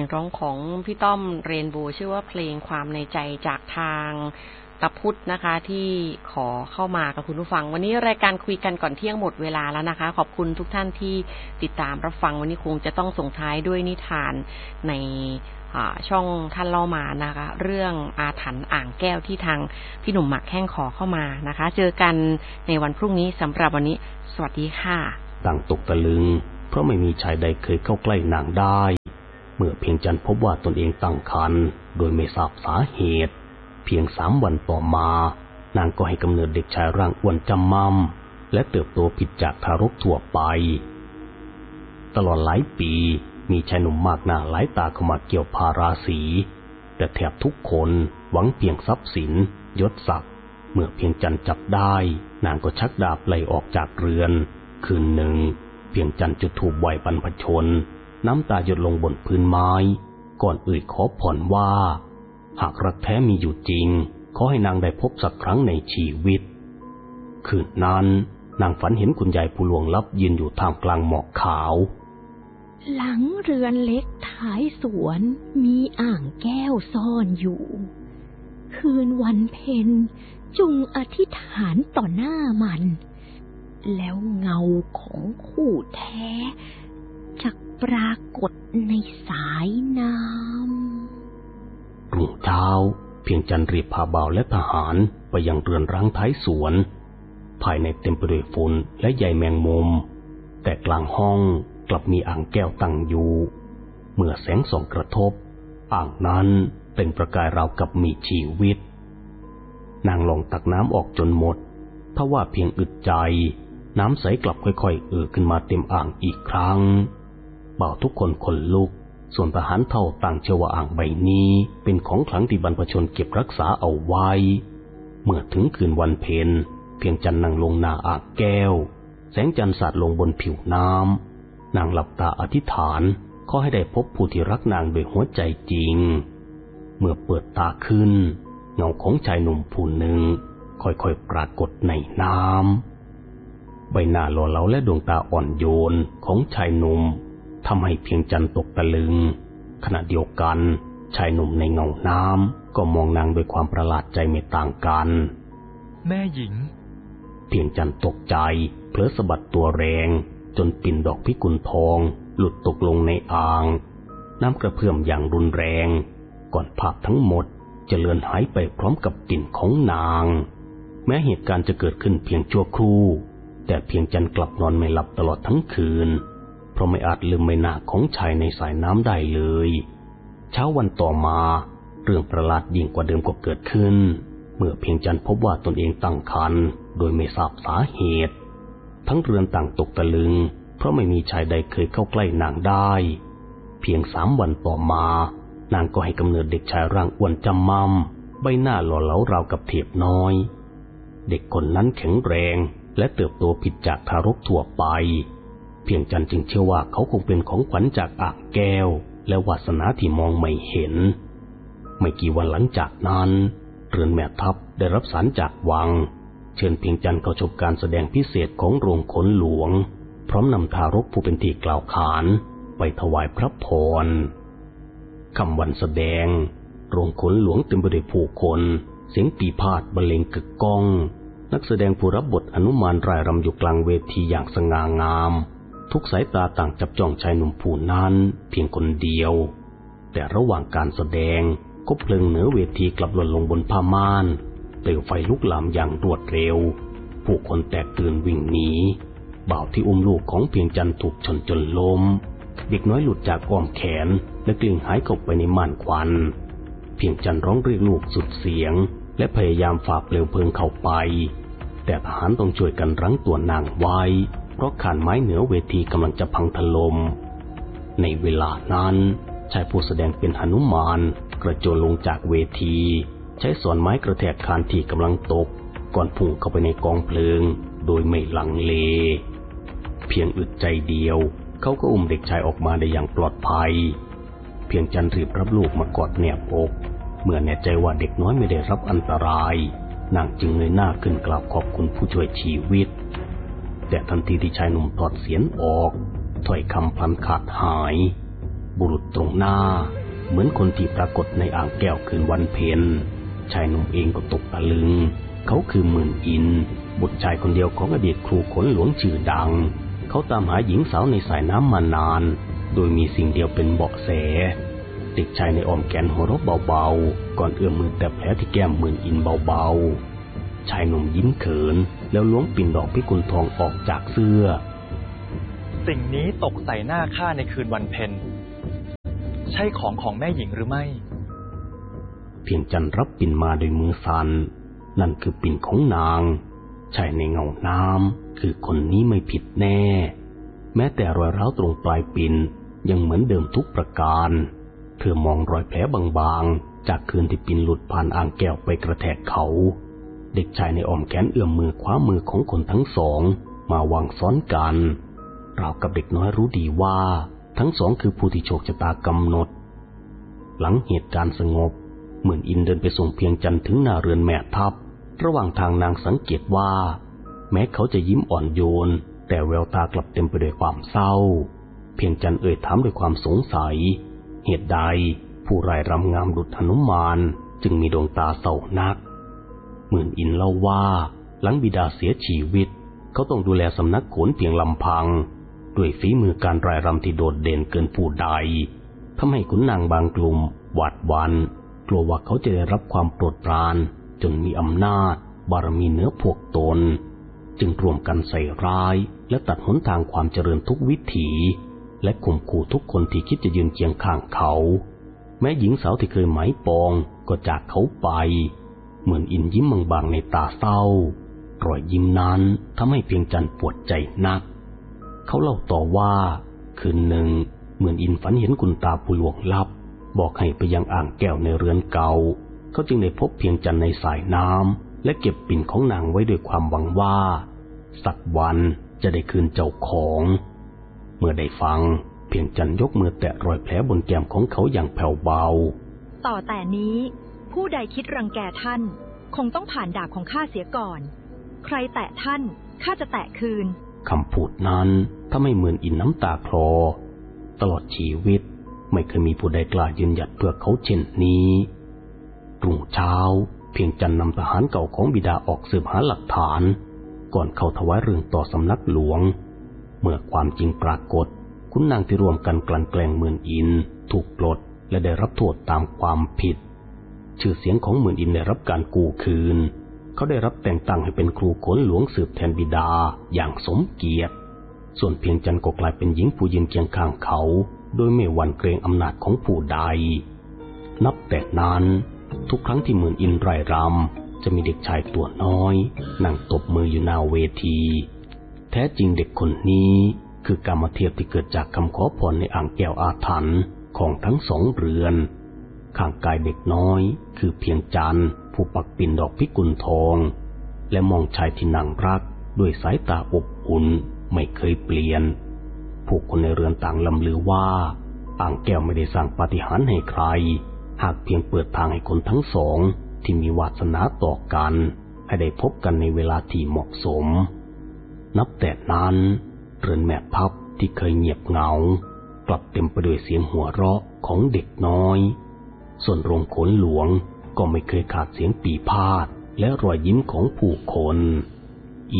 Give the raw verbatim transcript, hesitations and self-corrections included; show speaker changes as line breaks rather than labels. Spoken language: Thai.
ร้องของพี่ต้อมเรนโบว์ชื่อว่าเพลงความในใจจากทางตะพุทธนะคะที่ขอเข้ามากับคุณผู้ฟังวันนี้รายการคุยกันก่อนเที่ยงหมดเวลาแล้วนะคะขอบคุณทุกท่านที่ติดตามรับฟังวันนี้คงจะต้องส่งท้ายด้วยนิทานในช่องท่านเล่ามานะคะเรื่องอาถรรพ์อ่างแก้วที่ทางพี่หนุ่มหมักแข้งขอเข้ามานะคะเจอกันในวันพรุ่งนี้สำหรับวันนี้สวัสดีค่ะ
ต่างตกตะลึงเพราะไม่มีชายใดเคยเข้าใกล้นางได้เมื่อเพียงจันพบว่าตนเองตั้งครรภ์โดยไม่ทราบสาเหตุเพียงสามวันต่อมานางก็ให้กำเนิดเด็กชายร่างอ้วนจำม่ำและเติบโตผิดจากทารกทั่วไปตลอดหลายปีมีชายหนุ่มมากหน้าหลายตาเข้ามาเกี่ยวพาราศีแต่แทบทุกคนหวังเพียงทรัพย์สินยศศักดิ์เมื่อเพียงจันจับได้นางก็ชักดาบไล่ออกจากเรือนคืนหนึ่งเพียงจันจุดธูปไหว้บรรพชนน้ำตาหยดลงบนพื้นไม้ก่อนเอ่ยขอผ่อนว่าหากรักแท้มีอยู่จริงขอให้นางได้พบสักครั้งในชีวิตคืนนั้นนางฝันเห็นคุณยายผู้ล่วงลับยืนอยู่ท่ามกลางหมอกขาว
หลังเรือนเล็กท้ายสวนมีอ่างแก้วซ่อนอยู่คืนวันเพ็ญจงอธิษฐานต่อหน้ามันแล้วเงาของคู่แท้จะปรากฏในสายน้
ำรุ่งเช้าเพียงจันรีบพาบ่าวและทหารไปยังเรือนร้างท้ายสวนภายในเต็มไปด้วยฝุ่นและใยแมงมุมแต่กลางห้องกลับมีอ่างแก้วตั้งอยู่เมื่อแสงส่องกระทบอ่างนั้นเป็นประกายราวกับมีชีวิตนางลองตักน้ำออกจนหมดทว่าเพียงอึดใจน้ำใสกลับค่อยๆเอ่อขึ้นมาเต็มอ่างอีกครั้งบ่าวทุกคนขนลุกส่วนทหารเท่าต่างเชื่อว่าอ่างใบนี้เป็นของขลังที่บรรพชนเก็บรักษาเอาไว้เมื่อถึงคืนวันเพ็ญเพียงจันนั่งลงหน้าอ่างแก้วแสงจันทร์สาดลงบนผิวน้ำนางหลับตาอธิษฐานขอให้ได้พบผู้ที่รักนางด้วยหัวใจจริงเมื่อเปิดตาขึ้นเงาของชายหนุ่มผู้หนึ่งค่อยๆปรากฏในน้ำใบหน้าหล่อเหลาและดวงตาอ่อนโยนของชายหนุ่มทำให้เพียงจันตกตะลึงขณะเดียวกันชายหนุ่มในเงาน้ำก็มองนางด้วยความประหลาดใจไม่ต่างกัน
แม่หญิง
เพียงจันตกใจเผลอสะบัดตัวแรงจนปิ่นดอกพิกุลทองหลุดตกลงในอ่างน้ำกระเพื่อมอย่างรุนแรงก่อนภาพทั้งหมดจะเลือนหายไปพร้อมกับกลิ่นของนางแม้เหตุการณ์จะเกิดขึ้นเพียงชั่วครู่แต่เพียงจันกลับนอนไม่หลับตลอดทั้งคืนเพราะไม่อาจลืมใบหน้าของชายในสายน้ำได้เลยเช้าวันต่อมาเรื่องประหลาดยิ่งกว่าเดิมก็เกิดขึ้นเมื่อเพียงจันพบว่าตนเองตั้งครรภ์โดยไม่ทราบสาเหตุทั้งเรือนต่างตกตะลึงเพราะไม่มีชายใดเคยเข้าใกล้นางได้เพียงสามวันต่อมานางก็ให้กำเนิดเด็กชายร่างอ้วนจำม่ำใบหน้าหล่อเหลาราวกับเทพน้อยเด็กคนนั้นแข็งแรงและเติบโตผิดจากทารกทั่วไปเพียงจันจึงเชื่อว่าเขาคงเป็นของขวัญจากอ่างแก้วและวาสนาที่มองไม่เห็นไม่กี่วันหลังจากนั้นเรือนแม่ทัพได้รับสารจากวังเชิญเพียงจันเข้าชมการแสดงพิเศษของโรงขนหลวงพร้อมนำทารกผู้เป็นที่กล่าวขานไปถวายพระพรค่ำวันแสดงโรงขนหลวงเต็มไปด้วยผู้คนเสียงปีพาทบรรเลงกึกก้องนักแสดงผู้รับบทอนุมานร่ายรำอยู่กลางเวทีอย่างสง่างามทุกสายตาต่างจับจ้องชายหนุ่มผู้นั้นเพียงคนเดียวแต่ระหว่างการแสดงก็เพลิงเหนือเวทีกลับหล่นลงบนผ้าม่านเปลวไฟลุกลามอย่างรวดเร็วผู้คนแตกตื่นวิ่งหนีบ่าวที่อุ้มลูกของเพียงจันถูกชนจนล้มเด็กน้อยหลุดจากอ้อมแขนและกลิ้งหายเข้าไปในม่านควันเพียงจันร้องเรียกลูกสุดเสียงและพยายามฝ่าเปลวเพลิงเข้าไปแต่ทหารต้องช่วยกันรั้งตัวนางไว้เพราะขานไม้เหนือเวทีกำลังจะพังถล่มในเวลานั้นชายผู้แสดงเป็นหนุมานกระโจนลงจากเวทีใช้สอนไม้กระแทกคานที่กำลังตกก่อนพุ่งเข้าไปในกองเพลิงโดยไม่ลังเลเพียงอึดใจเดียวเขาก็อุ้มเด็กชายออกมาได้อย่างปลอดภัยเพียงจันรีบรับลูกมากอดแนบอกเมื่อแน่ใจว่าเด็กน้อยไม่ได้รับอันตรายนางจึงเงยหน้าขึ้นกราบขอบคุณผู้ช่วยชีวิตแต่ทันทีที่ชายหนุ่มถอดเสียนออกถ้อยคำพลันขาดหายบุรุษตรงหน้าเหมือนคนที่ปรากฏในอ่างแก้วคืนวันเพ็ญชายหนุ่มเองก็ตกตะลึงเขาคือหมื่นอินบุตรชายคนเดียวของอดีตครูขนหลวงชื่อดังเขาตามหาหญิงสาวในสายน้ำมานานโดยมีสิ่งเดียวเป็นเบาะแสเด็กชายในอ้อมแขนหัวเราะเบาๆก่อนเอื้อมมือแตะแผลที่แก้มหมื่นอินเบาๆชายหนุ่มยิ้มเขินแล้วล้วงปิ่นดอกพิกุลทองออกจากเสื้อ
สิ่งนี้ตกใส่หน้าข้าในคืนวันเพ็ญใช่ของของแม่หญิงหรือไม่
เพียงจันรับปิ่นมาโดยมือสั่นนั่นคือปิ่นของนางชายในเงาน้ำคือคนนี้ไม่ผิดแน่แม้แต่รอยร้าวตรงปลายปิ่นยังเหมือนเดิมทุกประการเธอมองรอยแผลบางๆจากคืนที่ปิ่นหลุดผ่านอ่างแก้วไปกระแทกเขาเด็กชายในอ้อมแขนเอื้อมมือคว้ามือของคนทั้งสองมาวางซ้อนกันราวกับเด็กน้อยรู้ดีว่าทั้งสองคือผู้ที่โชคชะตากำหนดหลังเหตุการณ์สงบหมื่นอินเดินไปส่งเพียงจันทร์ถึงหน้าเรือนแม่ทัพระหว่างทางนางสังเกตว่าแม้เขาจะยิ้มอ่อนโยนแต่แววตากลับเต็มไปด้วยความเศร้าเพียงจันทร์เอ่ยถามด้วยความสงสัยเหตุใดผู้ร่ายรำงามดุจหนุมานจึงมีดวงตาเศร้านักหมื่นอินเล่าว่าหลังบิดาเสียชีวิตเขาต้องดูแลสำนักโขนเพียงลำพังด้วยฝีมือการร่ายรำที่โดดเด่นเกินผู้ใดทำให้ขุนนางบางกลุ่มหวาดหวั่นกลัวว่าเขาจะได้รับความโปรดปรานจนมีอำนาจบารมีเหนือพวกตนจึงรวมกันใส่ร้ายและตัดหนทางความเจริญทุกวิถีและข่มขู่ทุกคนที่คิดจะยืนเคียงข้างเขาแม้หญิงสาวที่เคยหมายปองก็จากเขาไปเหมือนอินยิ้มบางๆในตาเศร้ารอยยิ้มนั้นทำให้เพียงจันทร์ปวดใจนักเขาเล่าต่อว่าคืนหนึ่งเหมือนอินฝันเห็นคุณตาผู้ล่วงลับบอกให้ไปยังอ่างแก้วในเรือนเก่าเขาจึงได้พบเพียงจันทร์ในสายน้ำและเก็บปิ่นของนางไว้ด้วยความหวังว่าสักวันจะได้คืนเจ้าของเมื่อได้ฟังเพียงจันทร์ยกมือแตะรอยแผลบนแก้มของเขาอย่างแผ่วเบา
ต่อแต่นี้ผู้ใดคิดรังแกท่านคงต้องผ่านดาบของข้าเสียก่อนใครแตะท่านข้าจะแตะคืน
คำพูดนั้นทำให้เหมือนอินน้ำตาคลอตลอดชีวิตไม่เคยมีผู้ใดกล้ายืนหยัดเพื่อเขาเช่นนี้รุ่งเช้าเพียงจันทร์นำทหารเก่าของบิดาออกสืบหาหลักฐานก่อนเข้าถวายเรื่องต่อสำนักหลวงเมื่อความจริงปรากฏขุนนางที่ร่วมกันกลั่นแกล้งหมื่นอินถูกปลดและได้รับโทษตามความผิดชื่อเสียงของหมื่นอินได้รับการกู้คืนเขาได้รับแต่งตั้งให้เป็นครูโขนหลวงสืบแทนบิดาอย่างสมเกียรติส่วนเพียงจันทร์ก็กลายเป็นหญิงผู้ยืนเคียงข้างเขาโดยไม่หวั่นเกรงอำนาจของผู้ใดนับแต่นั้นทุกครั้งที่หมื่นอินร่ายรำจะมีเด็กชายตัวน้อยนั่งตบมืออยู่หน้าเวทีแท้จริงเด็กคนนี้คือกามเทพที่เกิดจากคำขอพรในอ่างแก้วอาถรรพ์ของทั้งสองเรือนข้างกายเด็กน้อยคือเพียงจันทร์ผู้ปักปิ่นดอกพิกุลทองและมองชายที่นางรักด้วยสายตาอบอุ่นไม่เคยเปลี่ยนผู้คนในเรือนต่างลำลือว่าอ่างแก้วไม่ได้สร้างปาฏิหาริย์ให้ใครหากเพียงเปิดทางให้คนทั้งสองที่มีวาสนาต่อกันให้ได้พบกันในเวลาที่เหมาะสมนับแต่นั้นเรือนแม่ทัพที่เคยเงียบเหงากลับเต็มไปด้วยเสียงหัวเราะของเด็กน้อยส่วนโรงโขนหลวงก็ไม่เคยขาดเสียงปีพาทย์และรอยยิ้มของผู้คน